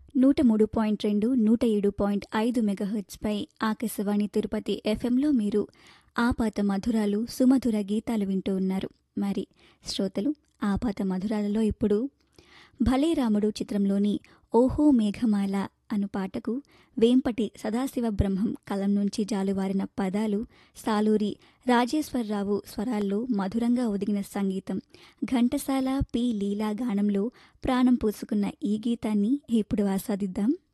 103.2, 107.5 మెగాహెర్ట్జ్పై ఆకాశవాణి తిరుపతి ఎఫ్ఎంలో మీరు ఆపాత మధురాలు సుమధుర గీతాలు వింటూ ఉన్నారు. మరి శ్రోతలు, ఆపాత మధురాలలో ఇప్పుడు భలే రాముడు చిత్రంలోని ఓహో మేఘమాల అను పాటకు వేంపటి సదాశివ బ్రహ్మం కలం నుంచి జాలువారిన పదాలు, సాలూరి రాజేశ్వరరావు స్వరాల్లో మధురంగా ఒదిగిన సంగీతం, ఘంటసాల పి లీలా గానంలో ప్రాణం పూసుకున్న ఈ గీతాన్ని ఇప్పుడు ఆస్వాదిద్దాం.